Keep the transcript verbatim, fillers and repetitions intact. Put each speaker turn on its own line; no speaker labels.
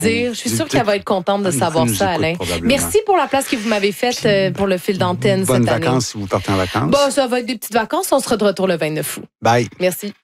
dire. Je suis sûre qu'elle va être contente de savoir ça, Alain. Merci pour la place que vous m'avez faite euh, pour le fil d'antenne cette année.
Bonnes vacances si vous partez en vacances.
Bon, ça va être des petites vacances. On sera de retour le vingt-neuf août.
Bye.
Merci.